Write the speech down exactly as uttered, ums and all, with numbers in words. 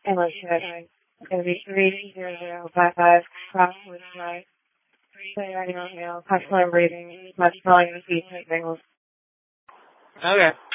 English today. It's going to be three zero zero five five. Cross with my clear writing on mail, possible and breathing, much volume of speech, and singles. Okay.